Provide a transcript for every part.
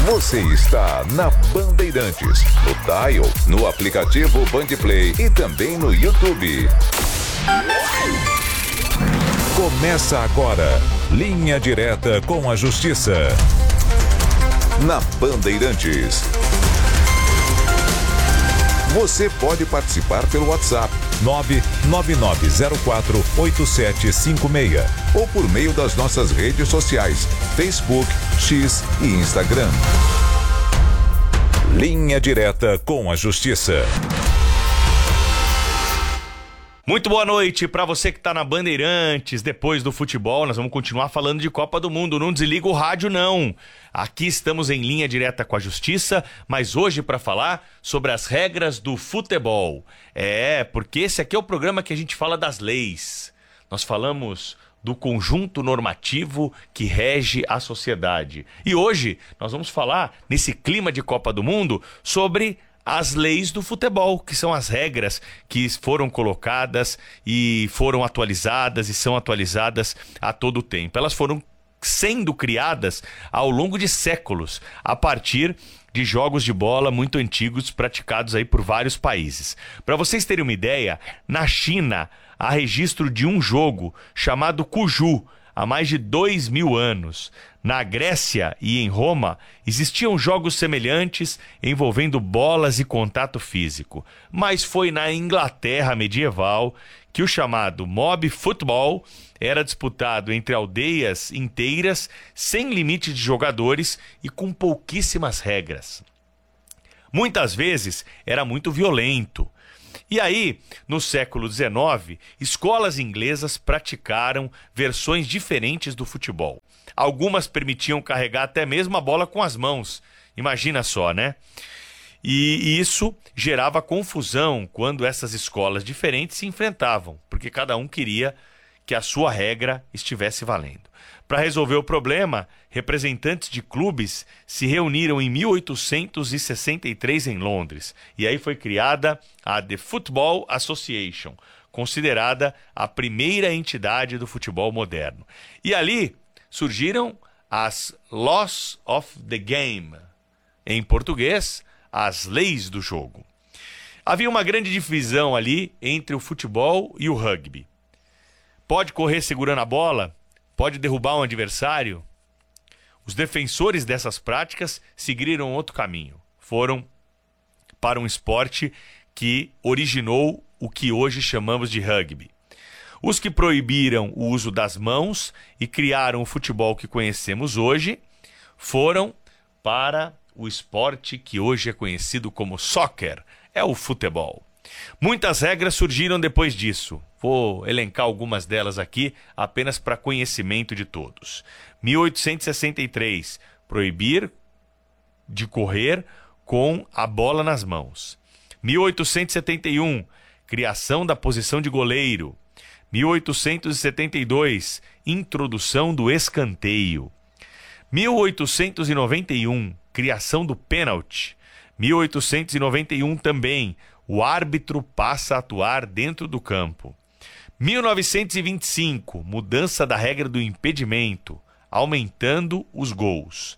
Você está na Bandeirantes, no Dial, no aplicativo Bandplay e também no YouTube. Começa agora, Linha Direta com a Justiça. Na Bandeirantes. Você pode participar pelo WhatsApp 999048756 ou por meio das nossas redes sociais, Facebook, X e Instagram. Linha Direta com a Justiça. Muito boa noite para você que está na Bandeirantes. Depois do futebol, nós vamos continuar falando de Copa do Mundo. Não desliga o rádio, não. Aqui estamos em Linha Direta com a Justiça, mas hoje para falar sobre as regras do futebol. Porque esse aqui é o programa que a gente fala das leis. Nós falamos do conjunto normativo que rege a sociedade. E hoje nós vamos falar, nesse clima de Copa do Mundo, sobre as leis do futebol, que são as regras que foram colocadas e foram atualizadas e são atualizadas a todo tempo. Elas foram sendo criadas ao longo de séculos, a partir de jogos de bola muito antigos praticados aí por vários países. Para vocês terem uma ideia, na China há registro de um jogo chamado Cuju, há mais de 2.000 anos. Na Grécia e em Roma existiam jogos semelhantes envolvendo bolas e contato físico. Mas foi na Inglaterra medieval que o chamado mob football era disputado entre aldeias inteiras, sem limite de jogadores e com pouquíssimas regras. Muitas vezes era muito violento. E aí, no século XIX, escolas inglesas praticaram versões diferentes do futebol. Algumas permitiam carregar até mesmo a bola com as mãos. Imagina só, né? E isso gerava confusão quando essas escolas diferentes se enfrentavam, porque cada um queria que a sua regra estivesse valendo. Para resolver o problema, representantes de clubes se reuniram em 1863 em Londres. E aí foi criada a The Football Association, considerada a primeira entidade do futebol moderno. E ali surgiram as Laws of the Game, em português, as leis do jogo. Havia uma grande divisão ali entre o futebol e o rugby. Pode correr segurando a bola? Pode derrubar um adversário? Os defensores dessas práticas seguiram outro caminho. Foram para um esporte que originou o que hoje chamamos de rugby. Os que proibiram o uso das mãos e criaram o futebol que conhecemos hoje foram para o esporte que hoje é conhecido como soccer, é o futebol. Muitas regras surgiram depois disso. Vou elencar algumas delas aqui apenas para conhecimento de todos. 1863, proibir de correr com a bola nas mãos. 1871, criação da posição de goleiro. 1872, introdução do escanteio. 1891, criação do pênalti. 1891 também, o árbitro passa a atuar dentro do campo. 1925, mudança da regra do impedimento, aumentando os gols.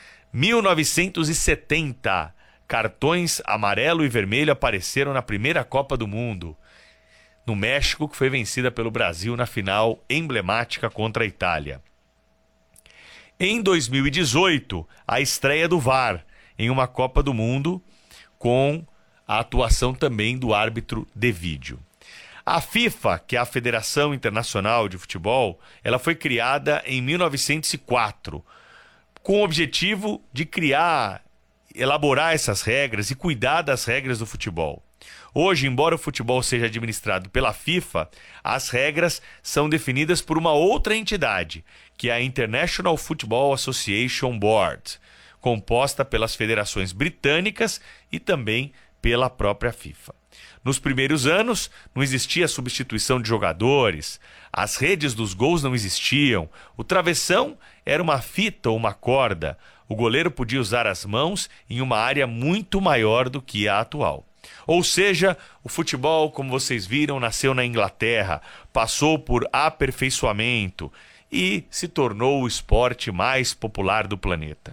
1970, cartões amarelo e vermelho apareceram na primeira Copa do Mundo, no México, que foi vencida pelo Brasil na final emblemática contra a Itália. Em 2018, a estreia do VAR em uma Copa do Mundo, com a atuação também do árbitro de vídeo. A FIFA, que é a Federação Internacional de Futebol, ela foi criada em 1904, com o objetivo de elaborar essas regras e cuidar das regras do futebol. Hoje, embora o futebol seja administrado pela FIFA, as regras são definidas por uma outra entidade, que é a International Football Association Board, composta pelas federações britânicas e também pela própria FIFA. Nos primeiros anos, não existia substituição de jogadores, as redes dos gols não existiam, o travessão era uma fita ou uma corda, o goleiro podia usar as mãos em uma área muito maior do que a atual. Ou seja, o futebol, como vocês viram, nasceu na Inglaterra, passou por aperfeiçoamento e se tornou o esporte mais popular do planeta.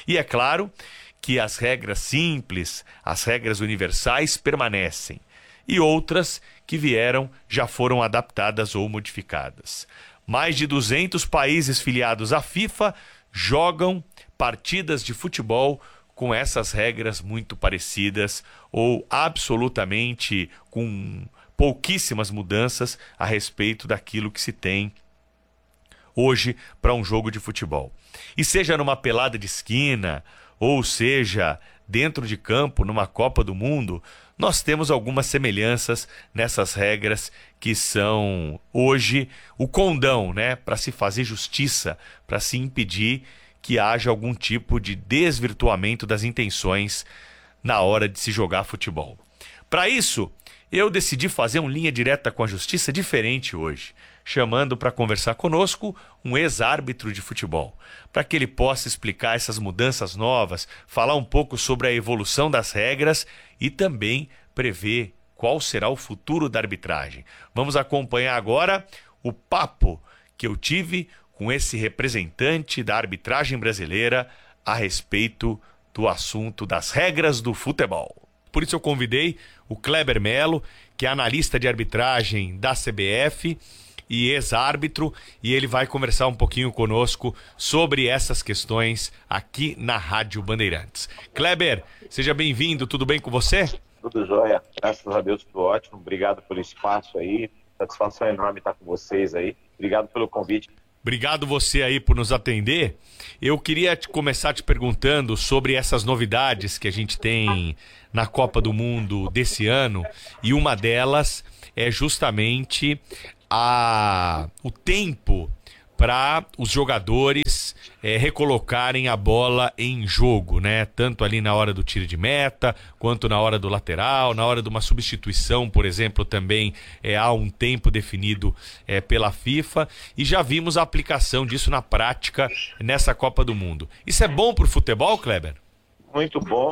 E é claro que as regras simples, as regras universais permanecem. E outras que vieram já foram adaptadas ou modificadas. Mais de 200 países filiados à FIFA jogam partidas de futebol com essas regras muito parecidas ou absolutamente com pouquíssimas mudanças a respeito daquilo que se tem hoje para um jogo de futebol. E seja numa pelada de esquina, ou seja dentro de campo, numa Copa do Mundo, nós temos algumas semelhanças nessas regras que são hoje o condão, né, para se fazer justiça, para se impedir que haja algum tipo de desvirtuamento das intenções na hora de se jogar futebol. Para isso, eu decidi fazer um linha direta com a justiça diferente hoje, chamando para conversar conosco um ex-árbitro de futebol, para que ele possa explicar essas mudanças novas, falar um pouco sobre a evolução das regras e também prever qual será o futuro da arbitragem. Vamos acompanhar agora o papo que eu tive com esse representante da arbitragem brasileira a respeito do assunto das regras do futebol. Por isso eu convidei o Kleber Melo, que é analista de arbitragem da CBF e ex-árbitro, e ele vai conversar um pouquinho conosco sobre essas questões aqui na Rádio Bandeirantes. Kleber, seja bem-vindo, tudo bem com você? Tudo jóia, graças a Deus, tudo ótimo. Obrigado pelo espaço aí, satisfação enorme estar com vocês aí. Obrigado pelo convite. Obrigado você aí por nos atender. Eu queria começar te perguntando sobre essas novidades que a gente tem na Copa do Mundo desse ano, e uma delas é justamente o tempo para os jogadores recolocarem a bola em jogo, né? Tanto ali na hora do tiro de meta, quanto na hora do lateral, na hora de uma substituição, por exemplo, também há um tempo definido pela FIFA, e já vimos a aplicação disso na prática nessa Copa do Mundo. Isso é bom para o futebol, Kleber? Muito bom.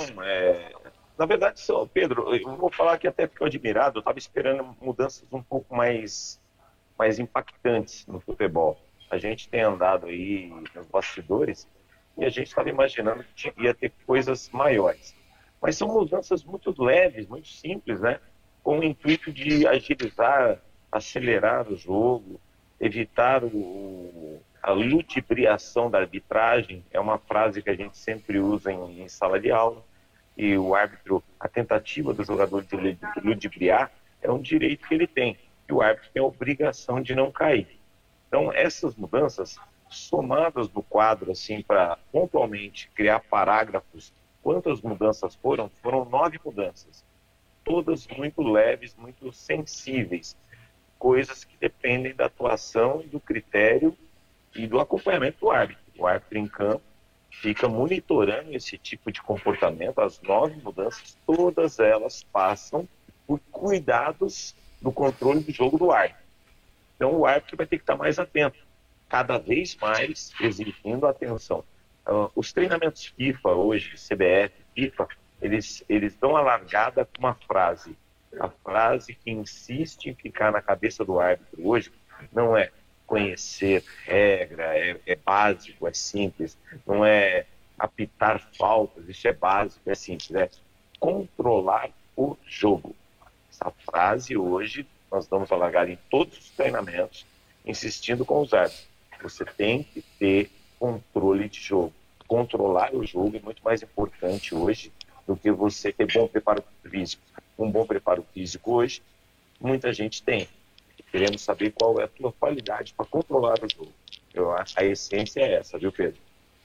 Na verdade, Pedro, eu vou falar que até fico admirado, eu estava esperando mudanças um pouco mais impactantes no futebol. A gente tem andado aí nos bastidores e a gente estava imaginando que ia ter coisas maiores. Mas são mudanças muito leves, muito simples, né? Com o intuito de agilizar, acelerar o jogo, evitar a ludibriação da arbitragem. É uma frase que a gente sempre usa em sala de aula. E o árbitro, a tentativa do jogador de ludibriar é um direito que ele tem. E o árbitro tem a obrigação de não cair. Então, essas mudanças, somadas no quadro, assim, para pontualmente criar parágrafos, quantas mudanças foram? Foram 9 mudanças. Todas muito leves, muito sensíveis. Coisas que dependem da atuação e do critério e do acompanhamento do árbitro. O árbitro em campo fica monitorando esse tipo de comportamento. As 9 mudanças, todas elas passam por cuidados do controle do jogo do árbitro. Então o árbitro vai ter que estar mais atento, cada vez mais exigindo atenção. Os treinamentos FIFA hoje, CBF, FIFA, eles dão a largada com uma frase. A frase que insiste em ficar na cabeça do árbitro hoje não é conhecer regra, é básico, é simples, não é apitar faltas, isso é básico, é simples, é controlar o jogo. Essa frase hoje nós damos a largada em todos os treinamentos, insistindo com os árbitros. Você tem que ter controle de jogo. Controlar o jogo é muito mais importante hoje do que você ter bom preparo físico. Um bom preparo físico hoje, muita gente tem. Queremos saber qual é a tua qualidade para controlar o jogo. Eu acho que a essência é essa, viu, Pedro?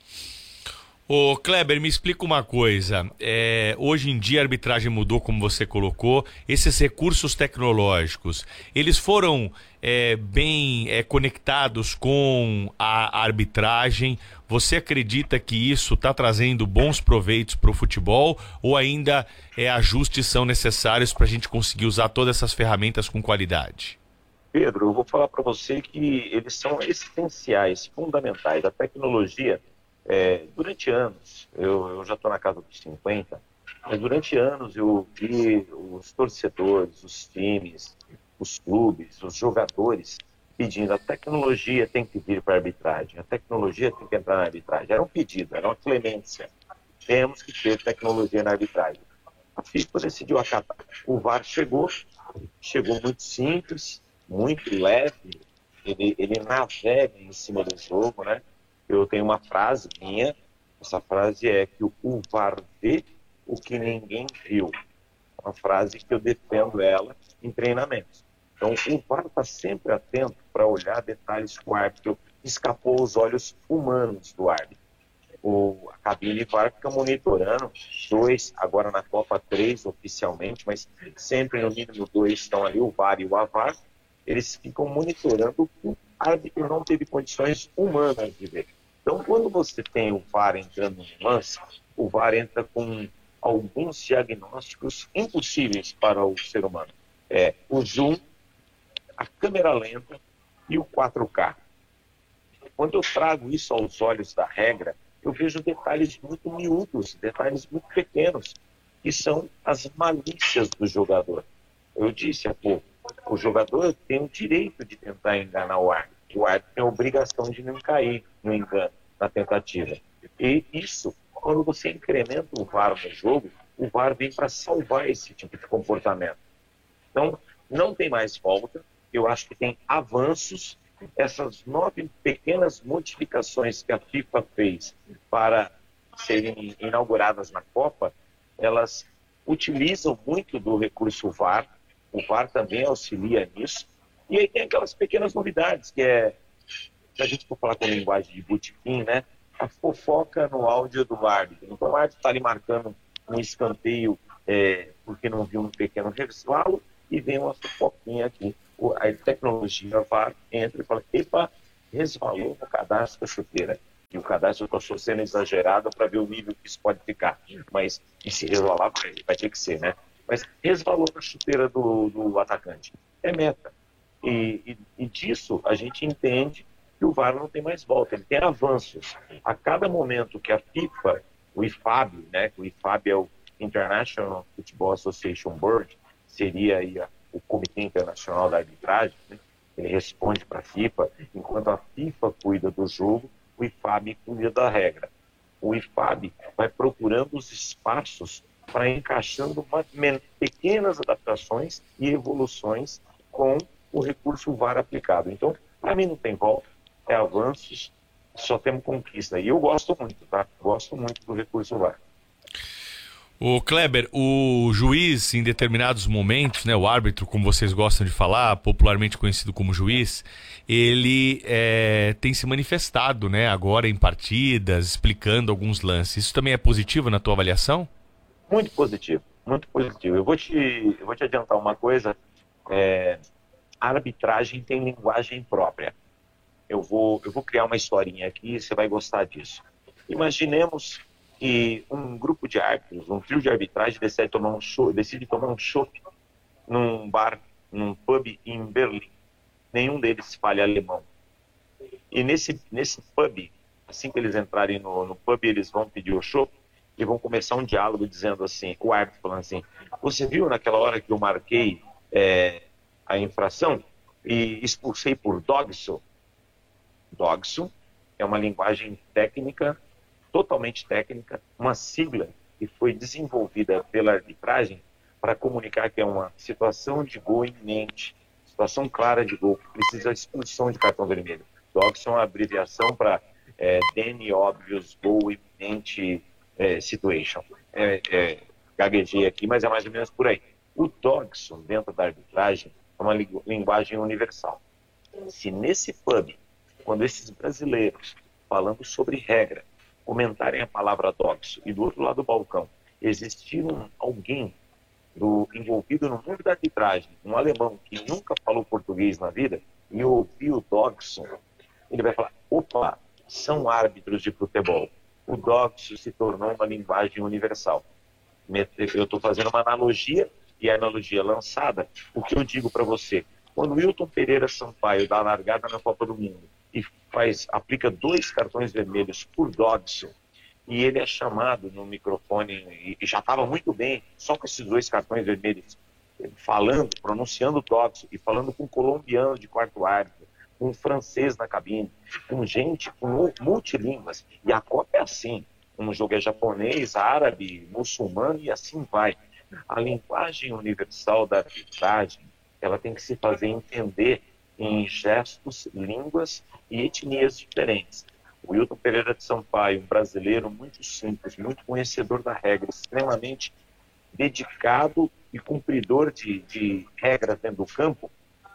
Ô Kleber, me explica uma coisa. Hoje em dia a arbitragem mudou, como você colocou. Esses recursos tecnológicos, eles foram bem conectados com a arbitragem? Você acredita que isso está trazendo bons proveitos para o futebol, ou ainda ajustes são necessários para a gente conseguir usar todas essas ferramentas com qualidade? Pedro, eu vou falar para você que eles são essenciais, fundamentais. A tecnologia, durante anos, eu já estou na casa dos 50, mas durante anos eu vi os torcedores, os times, os clubes, os jogadores pedindo, a tecnologia tem que vir para a arbitragem, a tecnologia tem que entrar na arbitragem. Era um pedido, era uma clemência. Temos que ter tecnologia na arbitragem. A FIFA decidiu acatar. O VAR chegou muito simples, muito leve, ele navega em cima do jogo, né? Eu tenho uma frase minha, essa frase é que o VAR vê o que ninguém viu. Uma frase que eu defendo ela em treinamentos. Então, o VAR está sempre atento para olhar detalhes que o árbitro escapou aos olhos humanos do árbitro. A cabine VAR fica monitorando, 2, agora na Copa 3 oficialmente, mas sempre no mínimo 2 estão ali, o VAR e o AVAR, eles ficam monitorando o que o árbitro não teve condições humanas de ver. Então, quando você tem o VAR entrando no lance, o VAR entra com alguns diagnósticos impossíveis para o ser humano. O zoom, a câmera lenta e o 4K. Quando eu trago isso aos olhos da regra, eu vejo detalhes muito miúdos, detalhes muito pequenos, que são as malícias do jogador. Eu disse há pouco, o jogador tem o direito de tentar enganar o árbitro. O árbitro tem a obrigação de não cair no engano, na tentativa. E isso, quando você incrementa o VAR no jogo, o VAR vem para salvar esse tipo de comportamento. Então, não tem mais volta. Eu acho que tem avanços. Essas 9 pequenas modificações que a FIFA fez para serem inauguradas na Copa, elas utilizam muito do recurso VAR. O VAR também auxilia nisso. E aí tem aquelas pequenas novidades, que se a gente for falar com linguagem de botequim, né? A fofoca no áudio do árbitro. Então o árbitro está ali marcando um escanteio porque não viu um pequeno resvalo e vem uma fofoquinha aqui. A tecnologia VAR entra e fala, epa, resvalou no cadastro da chuteira. E o cadastro está sendo exagerado para ver o nível que isso pode ficar. Mas, e se resvalar, vai ter que ser, né? Mas resvalou na chuteira do atacante. É meta. E disso a gente entende que o VAR não tem mais volta, ele tem avanços. A cada momento que a FIFA, o IFAB, né? O IFAB é o International Football Association Board, seria aí o Comitê Internacional da Arbitragem, né? Ele responde para a FIFA, enquanto a FIFA cuida do jogo, o IFAB cuida da regra. O IFAB vai procurando os espaços para encaixando pequenas adaptações e evoluções com o recurso VAR aplicado. Então, para mim não tem volta, é avanços, só temos conquista. E eu gosto muito, tá? Gosto muito do recurso VAR. O Kleber, o juiz, em determinados momentos, né, o árbitro, como vocês gostam de falar, popularmente conhecido como juiz, ele tem se manifestado, né, agora em partidas, explicando alguns lances. Isso também é positivo na tua avaliação? Muito positivo, muito positivo. Eu vou te adiantar uma coisa, a arbitragem tem linguagem própria. Eu vou criar uma historinha aqui e você vai gostar disso. Imaginemos que um grupo de árbitros, um trio de arbitragem decide tomar um chopp num bar, num pub em Berlim. Nenhum deles fala alemão. E nesse pub, assim que eles entrarem no pub, eles vão pedir o chopp e vão começar um diálogo dizendo assim, o árbitro falando assim, você viu naquela hora que eu marquei a infração e expulsei por Dogso? Dogso é uma linguagem técnica, totalmente técnica, uma sigla que foi desenvolvida pela arbitragem para comunicar que é uma situação de gol iminente, situação clara de gol, que precisa de expulsão de cartão vermelho. Dogso é uma abreviação para Danny Obvious Goal Imminente Situation. Gaguejei aqui, mas é mais ou menos por aí. O Dogso, dentro da arbitragem, é uma linguagem universal. Se nesse pub, quando esses brasileiros, falando sobre regra, comentarem a palavra Dogso e do outro lado do balcão existir alguém envolvido no mundo da arbitragem, um alemão que nunca falou português na vida e ouviu o Dogso, ele vai falar, opa, são árbitros de futebol. O Dogso se tornou uma linguagem universal. Eu estou fazendo uma analogia e a analogia lançada, o que eu digo para você, quando o Wilton Pereira Sampaio dá a largada na Copa do Mundo e aplica 2 cartões vermelhos por Dogso, e ele é chamado no microfone, e já estava muito bem, só com esses 2 cartões vermelhos, falando, pronunciando Dogso, e falando com um colombiano de quarto árbitro, com francês na cabine, com gente com multilínguas. E a Copa é assim. Um jogo é japonês, árabe, muçulmano e assim vai. A linguagem universal da arbitragem, ela tem que se fazer entender em gestos, línguas e etnias diferentes. O Wilton Pereira de Sampaio, um brasileiro muito simples, muito conhecedor da regra, extremamente dedicado e cumpridor de regras dentro do campo,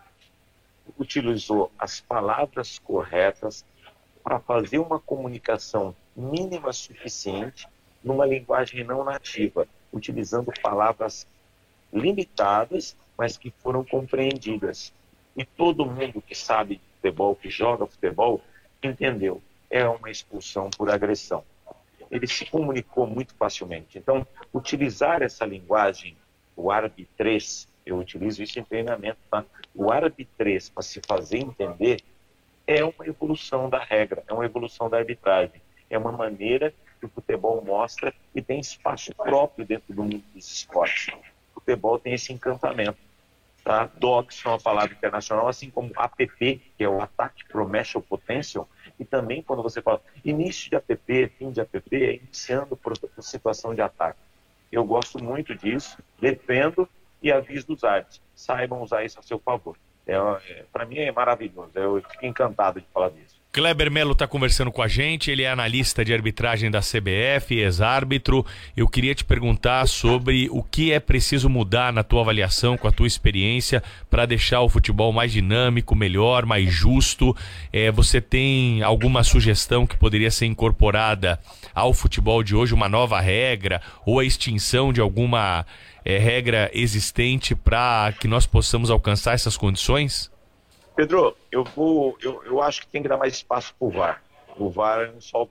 utilizou as palavras corretas para fazer uma comunicação mínima suficiente numa linguagem não nativa, utilizando palavras limitadas, mas que foram compreendidas. E todo mundo que sabe de futebol, que joga futebol, entendeu. É uma expulsão por agressão. Ele se comunicou muito facilmente. Então, utilizar essa linguagem, o arbitrês, eu utilizo isso em treinamento, tá? O arbitrês, para se fazer entender, é uma evolução da regra, é uma evolução da arbitragem. É uma maneira que o futebol mostra que tem espaço próprio dentro do mundo dos esportes. O futebol tem esse encantamento. Tá? DOGS é uma palavra internacional, assim como APP, que é o Attack Promessional Potential, e também quando você fala início de APP, fim de APP, é iniciando por situação de ataque. Eu gosto muito disso, defendo e aviso os árbitros. Saibam usar isso a seu favor. Para mim é maravilhoso, eu fico encantado de falar disso. Kleber Melo está conversando com a gente, ele é analista de arbitragem da CBF, ex-árbitro. Eu queria te perguntar sobre o que é preciso mudar na tua avaliação, com a tua experiência, para deixar o futebol mais dinâmico, melhor, mais justo. Você tem alguma sugestão que poderia ser incorporada ao futebol de hoje, uma nova regra ou a extinção de alguma regra existente para que nós possamos alcançar essas condições? Pedro, eu acho que tem que dar mais espaço para o VAR. O VAR é um só